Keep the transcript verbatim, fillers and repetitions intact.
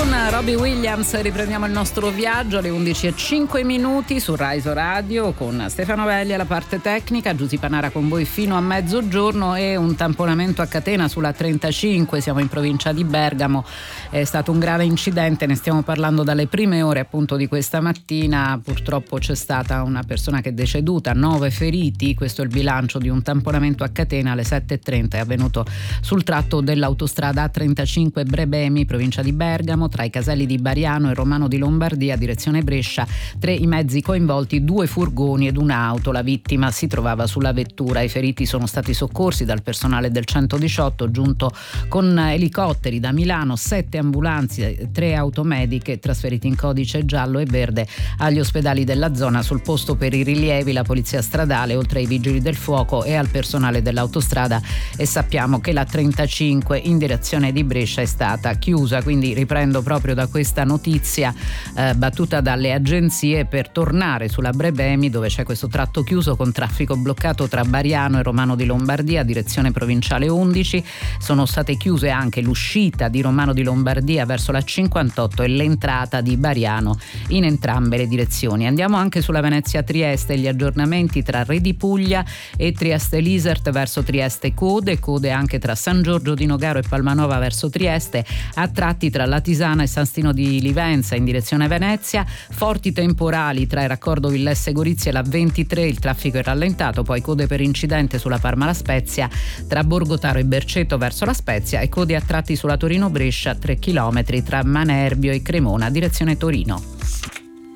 Con Robbie Williams riprendiamo il nostro viaggio alle undici e cinque minuti su Rai Radio con Stefano Velli alla parte tecnica, Giusy Panara con voi fino a mezzogiorno e un tamponamento a catena sulla trentacinque, siamo in provincia di Bergamo, è stato un grave incidente, ne stiamo parlando dalle prime ore appunto di questa mattina, purtroppo c'è stata una persona che è deceduta, nove feriti, questo è il bilancio di un tamponamento a catena alle sette e trenta, è avvenuto sul tratto dell'autostrada A trentacinque Brebemi, provincia di Bergamo, tra i caselli di Bariano e Romano di Lombardia, direzione Brescia, tre i mezzi coinvolti, due furgoni ed un'auto. La vittima si trovava sulla vettura. I feriti sono stati soccorsi dal personale del centodiciotto, giunto con elicotteri da Milano, sette ambulanze, tre automediche, trasferiti in codice giallo e verde agli ospedali della zona. Sul posto per i rilievi la polizia stradale, oltre ai vigili del fuoco e al personale dell'autostrada, e sappiamo che la trentacinque in direzione di Brescia è stata chiusa, quindi riprendo proprio da questa notizia eh, battuta dalle agenzie per tornare sulla Brebemi, dove c'è questo tratto chiuso con traffico bloccato tra Bariano e Romano di Lombardia, direzione provinciale undici. Sono state chiuse anche l'uscita di Romano di Lombardia verso la cinquantotto e l'entrata di Bariano in entrambe le direzioni. Andiamo anche sulla Venezia-Trieste, gli aggiornamenti tra Re di Puglia e Trieste-Lisert verso Trieste code, code anche tra San Giorgio di Nogaro e Palmanova verso Trieste, a tratti tra Latisana e San Stino di Livenza in direzione Venezia, forti temporali tra il raccordo Villesse Gorizia e la ventitré, il traffico è rallentato, poi code per incidente sulla Parma-La Spezia tra Borgotaro e Berceto verso La Spezia e code a tratti sulla Torino-Brescia, tre chilometri tra Manerbio e Cremona direzione Torino.